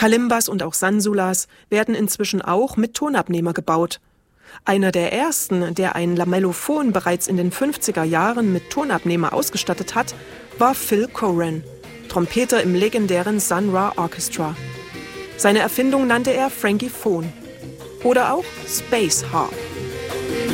Kalimbas und auch Sansulas werden inzwischen auch mit Tonabnehmer gebaut. Einer der ersten, der ein Lamellophon bereits in den 50er Jahren mit Tonabnehmer ausgestattet hat, war Phil Coran, Trompeter im legendären Sun Ra Orchestra. Seine Erfindung nannte er Frankie Phone oder auch Space Harp.